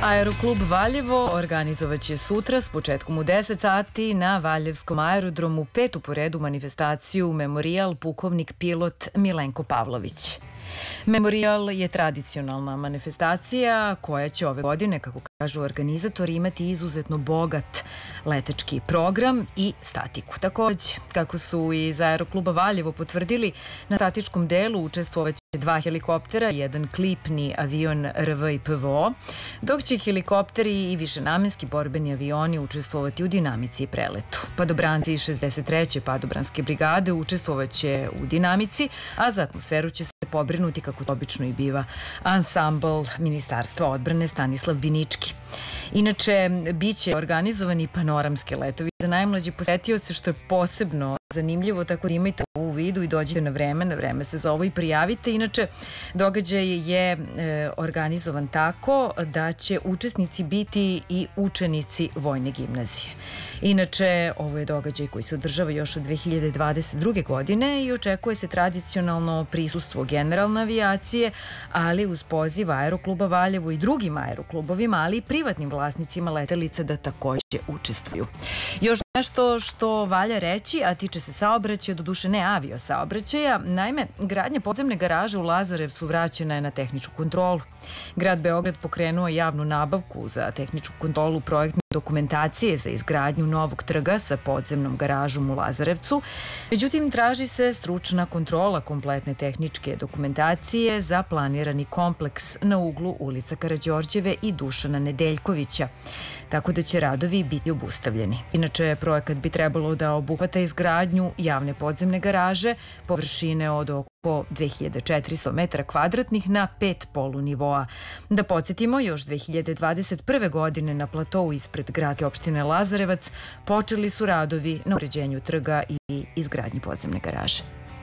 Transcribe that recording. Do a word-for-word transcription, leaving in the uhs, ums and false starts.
Aeroklub Valjevo organizovaće sutra s početkom u deset sati na Valjevskom aerodromu petu po redu manifestaciju Memorijal pukovnik pilot Milenko Pavlović. Memorijal je tradicionalna manifestacija koja će ove godine, kako kažu organizatori, imati izuzetno bogat letečki program i statiku. Takođe, kako su iz Aerokluba Valjevo potvrdili, na statičkom delu učestvovaće dva helikoptera, jedan klipni avion R V i P V O, dok će helikopteri i višenamenski borbeni avioni učestvovati u dinamici i preletu. Padobranci iz šezdeset treće padobranske brigade učestvovaće u dinamici, a za atmosferu će se pobrinuti, kako to obično i biva, ansambl Ministarstva odbrane Stanislav Binički. Inače, biće organizovani panoramske letovi za najmlađe posetioce, što je posebno zanimljivo, tako da imajte u vidu i dođite na vreme, na vreme se za ovo i prijavite. Inače, događaj je e, organizovan tako da će učesnici biti i učenici Vojne gimnazije. Inače, ovo je događaj koji se održava još od dve hiljade dvadeset druge. godine i očekuje se tradicionalno prisustvo generalne avijacije, ali uz poziv Aerokluba Valjevo i drugim aeroklubovima, ali i privatnim vlasnicima letelica da takođe učestvuju. Još nešto što valja reći, a tiče se saobraćaja, doduše ne avio saobraćaja. Naime, gradnja podzemne garaže u Lazarevcu vraćena je na tehničku kontrolu. Grad Beograd pokrenuo je javnu nabavku za tehničku kontrolu projektne dokumentacije za izgradnju novog trga sa podzemnom garažom u Lazarevcu. Međutim, traži se stručna kontrola kompletne tehničke dokumentacije za planirani kompleks na uglu ulica Karađorđeve i Dušana Nedeljkovića, tako da će radovi biti obustavljeni. Inače, projekat bi trebalo da obuhvata izgradnju javne podzemne garaže površine od oko dve hiljade četiristo metara kvadratnih na pet polunivoa. Da podsjetimo, još dve hiljade dvadeset prve. godine na platou ispred gradske opštine Lazarevac počeli su radovi na uređenju trga i izgradnji podzemne garaže.